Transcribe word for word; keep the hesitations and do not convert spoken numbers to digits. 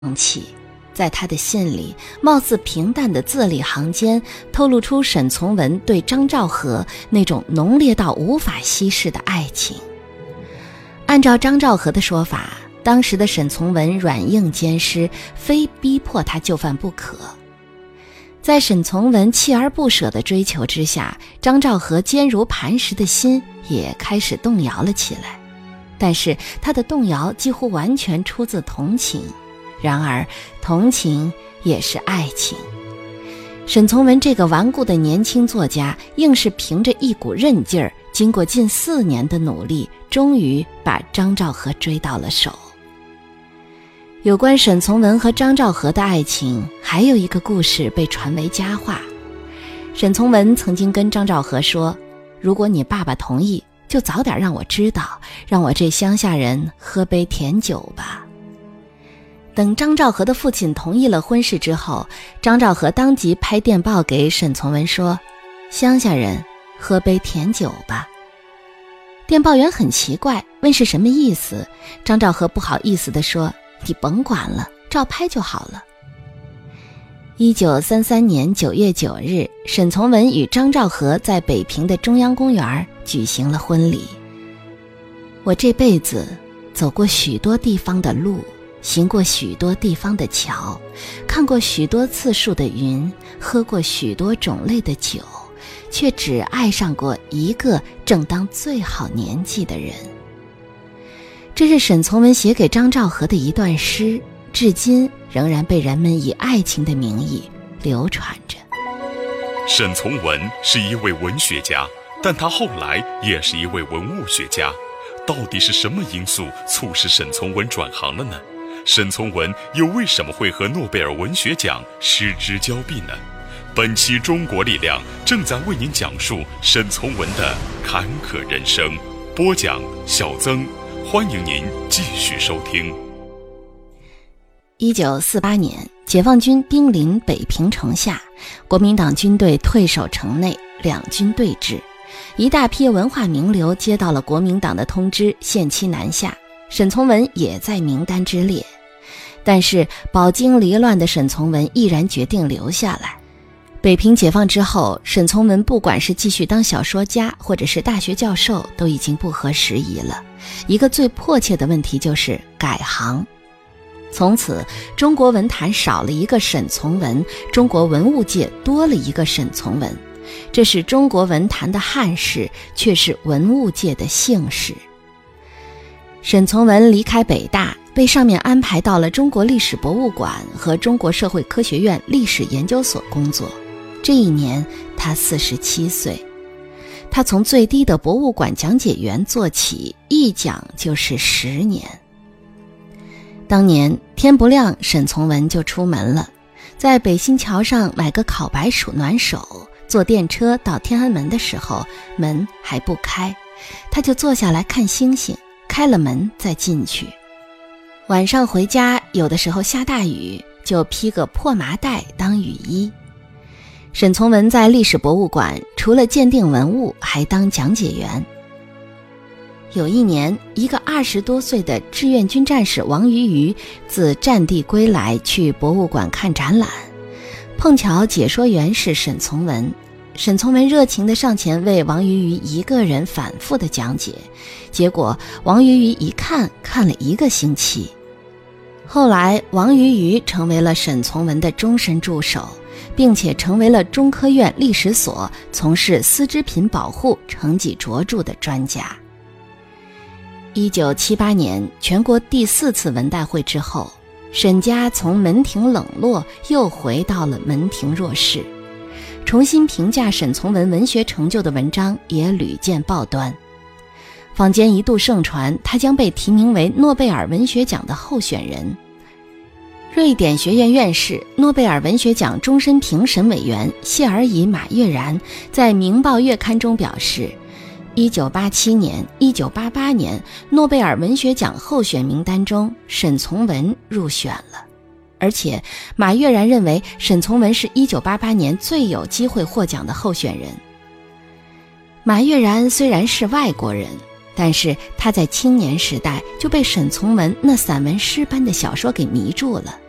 气。在他的信里，貌似平淡的字里行间透露出沈从文对张兆和那种浓烈到无法稀释的爱情。按照张兆和的说法，当时的沈从文软硬兼施，非逼迫他就范不可。在沈从文锲而不舍的追求之下，张兆和坚如磐石的心也开始动摇了起来。但是他的动摇几乎完全出自同情，然而同情也是爱情。沈从文这个顽固的年轻作家，硬是凭着一股韧劲儿，经过近四年的努力，终于把张兆和追到了手。有关沈从文和张兆和的爱情，还有一个故事被传为佳话。沈从文曾经跟张兆和说，如果你爸爸同意，就早点让我知道，让我这乡下人喝杯甜酒吧。等张兆和的父亲同意了婚事之后，张兆和当即拍电报给沈从文说，乡下人喝杯甜酒吧。电报员很奇怪，问是什么意思。张兆和不好意思地说，你甭管了，照拍就好了。一九三三年九月九日，沈从文与张兆和在北平的中央公园举行了婚礼。我这辈子走过许多地方的路，行过许多地方的桥，看过许多次数的云，喝过许多种类的酒，却只爱上过一个正当最好年纪的人。这是沈从文写给张兆和的一段诗，至今仍然被人们以爱情的名义流传着。 沈从文是一位文学家，但他后来也是一位文物学家。到底是什么因素促使沈从文转行了呢？沈从文又为什么会和诺贝尔文学奖失之交臂呢？本期中国力量正在为您讲述沈从文的坎坷人生。播讲小曾，欢迎您继续收听。 一九四八年，解放军兵临北平城下，国民党军队退守城内，两军对峙。一大批文化名流接到了国民党的通知，限期南下。沈从文也在名单之列，但是饱经离乱的沈从文毅然决定留下来。北平解放之后，沈从文不管是继续当小说家，或者是大学教授，都已经不合时宜了。一个最迫切的问题就是改行。从此，中国文坛少了一个沈从文，中国文物界多了一个沈从文。这是中国文坛的憾事，却是文物界的幸事。沈从文离开北大，被上面安排到了中国历史博物馆和中国社会科学院历史研究所工作。这一年他四十七岁。他从最低的博物馆讲解员做起，一讲就是十年。当年天不亮，沈从文就出门了，在北新桥上买个烤白薯暖手。坐电车到天安门的时候，门还不开，他就坐下来看星星，开了门再进去。晚上回家，有的时候下大雨，就披个破麻袋当雨衣。沈从文在历史博物馆除了鉴定文物，还当讲解员。有一年，一个二十多岁的志愿军战士王瑜瑜自战地归来，去博物馆看展览，碰巧解说员是沈从文。沈从文热情地上前为王瑜瑜一个人反复地讲解，结果王瑜瑜一看看了一个星期。后来王瑜瑜成为了沈从文的终身助手，并且成为了中科院历史所从事丝织品保护成绩卓著的专家。一九七八年全国第四次文代会之后，沈家从门庭冷落又回到了门庭若市，重新评价沈从文文学成就的文章也屡见报端。坊间一度盛传他将被提名为诺贝尔文学奖的候选人。瑞典学院院士、诺贝尔文学奖终身评审委员谢尔以·马悦然在《明报月刊》中表示，一九八七年、一九八八年诺贝尔文学奖候选名单中，沈从文入选了。而且马悦然认为沈从文是一九八八年最有机会获奖的候选人。马悦然虽然是外国人，但是他在青年时代就被沈从文那散文诗般的小说给迷住了。